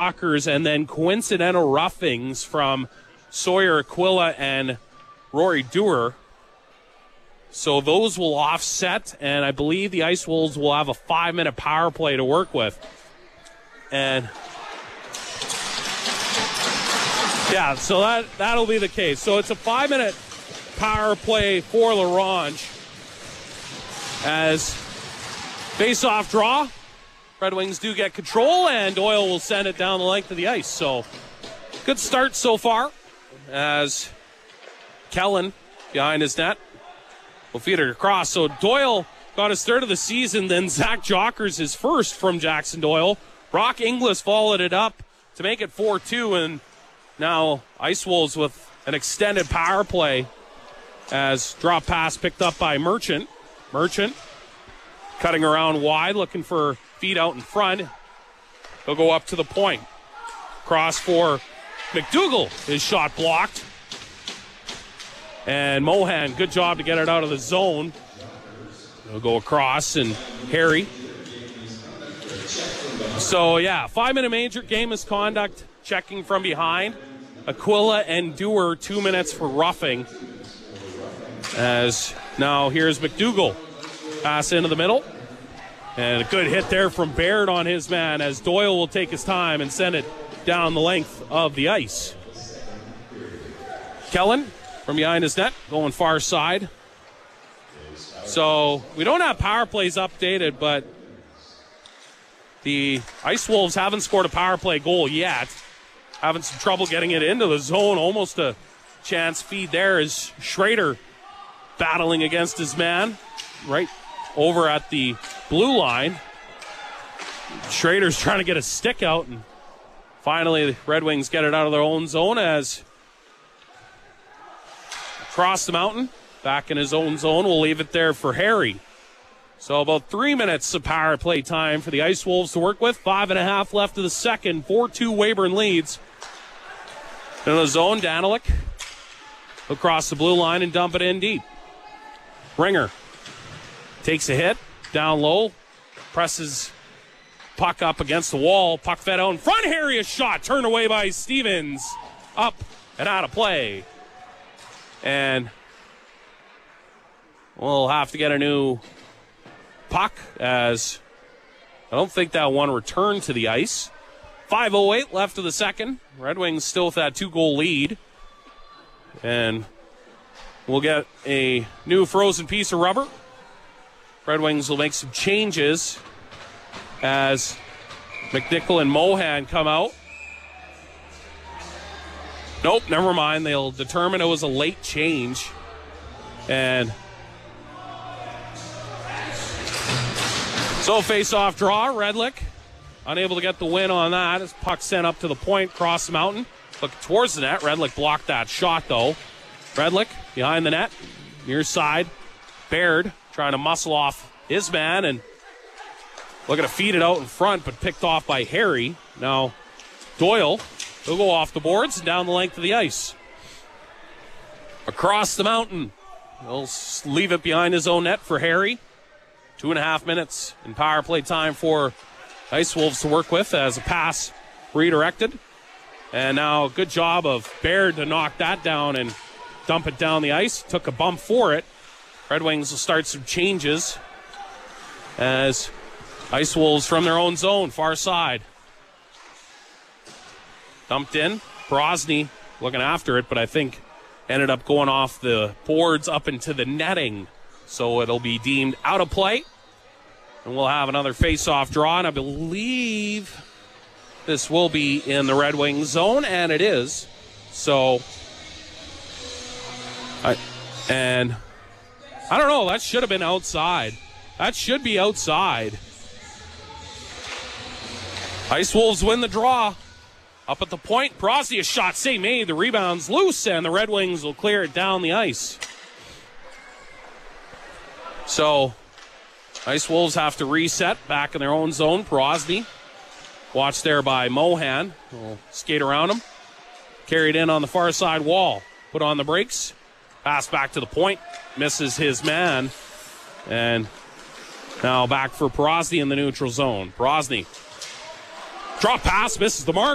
Jockers, and then coincidental roughings from Sawyer Aquila and Rory Dewar. So those will offset, and I believe the Ice Wolves will have a 5-minute power play to work with. And yeah, so that'll be the case. So it's a 5-minute power play for La Ronge as face-off draw. Red Wings do get control, and Doyle will send it down the length of the ice. So good start so far as Kellen behind his net will feed it across. So Doyle got his third of the season, then Zach Jockers his first from Jackson Doyle. Brock Inglis followed it up to make it 4-2, and now Ice Wolves with an extended power play as drop pass picked up by Merchant. Merchant cutting around wide, looking for feet out in front. He'll go up to the point. Cross for McDougall. His shot blocked. And Mohan, good job to get it out of the zone. He'll go across, and Harry. So, yeah, 5-minute major game misconduct, checking from behind. Aquila and Dewar, 2 minutes for roughing. As now here's McDougall. Pass into the middle. And a good hit there from Baird on his man as Doyle will take his time and send it down the length of the ice. Kellen from behind his net going far side. So we don't have power plays updated, but the Ice Wolves haven't scored a power play goal yet. Having some trouble getting it into the zone. Almost a chance feed there is Schrader battling against his man right over at the blue line. Schrader's trying to get a stick out, and finally the Red Wings get it out of their own zone as across the mountain, back in his own zone. We'll leave it there for Harry. So about 3 minutes of power play time for the Ice Wolves to work with. 5.5 left of the second. 4-2 Weyburn leads. In the zone, Danilic across the blue line and dump it in deep. Ringer takes a hit, down low, presses puck up against the wall. Puck fed out in front. Harry, a shot turned away by Stevens. Up and out of play. And we'll have to get a new puck as I don't think that one returned to the ice. 5:08 left of the second. Red Wings still with that 2-goal lead. And we'll get a new frozen piece of rubber. Red Wings will make some changes as McNichol and Mohan come out. Nope, never mind. They'll determine it was a late change. And so face-off draw, Redlick unable to get the win on that. As puck sent up to the point, cross the mountain. Looking towards the net. Redlick blocked that shot, though. Redlick behind the net, near side. Baird trying to muscle off his man and looking to feed it out in front, but picked off by Harry. Now Doyle will go off the boards and down the length of the ice. Across the mountain. He'll leave it behind his own net for Harry. 2.5 minutes in power play time for Ice Wolves to work with as a pass redirected. And now good job of Baird to knock that down and dump it down the ice. Took a bump for it. Red Wings will start some changes as Ice Wolves from their own zone, far side. Dumped in. Brosny looking after it, but I think ended up going off the boards up into the netting. So it'll be deemed out of play. And we'll have another face-off draw, and I believe this will be in the Red Wings zone, and it is. So, I don't know, that should have been outside. That should be outside. Ice Wolves win the draw. Up at the point, Brosny, a shot save made. The rebound's loose, and the Red Wings will clear it down the ice. So, Ice Wolves have to reset back in their own zone. Brosny, watched there by Mohan. We'll skate around him. Carried in on the far side wall. Put on the brakes. Pass back to the point. Misses his man. And now back for Brosny in the neutral zone. Brosny. Drop pass, misses the mark.